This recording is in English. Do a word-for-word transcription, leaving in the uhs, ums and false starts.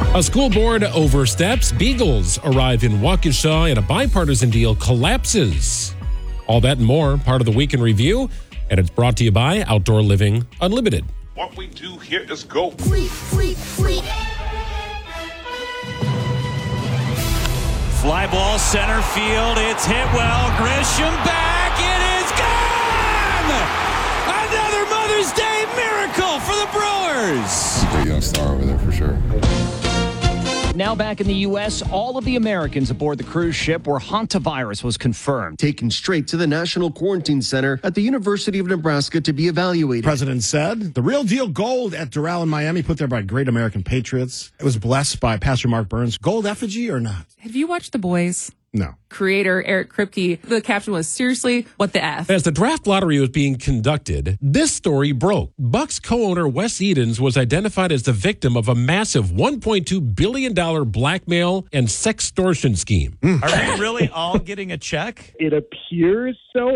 A school board oversteps, Beagles arrive in Waukesha, and a bipartisan deal collapses. All that and more, part of the Week in Review, and it's brought to you by Outdoor Living Unlimited. What we do here is go. Free, free, free. Fly ball center field. It's hit well. Grisham back. It is gone! Another Mother's Day miracle for the Brewers. Big young star over there for sure. Now back in the U S, all of the Americans aboard the cruise ship where hantavirus was confirmed. Taken straight to the National Quarantine Center at the University of Nebraska to be evaluated. President said the real deal gold at Doral in Miami, put there by Great American Patriots. It was blessed by Pastor Mark Burns. Gold effigy or not? Have you watched The Boys? No. Creator Eric Kripke, the caption was, seriously, what the F? As the draft lottery was being conducted, this story broke. Bucks co-owner Wes Edens was identified as the victim of a massive one point two billion dollars blackmail and sextortion scheme. Are we really all getting a check? It appears so.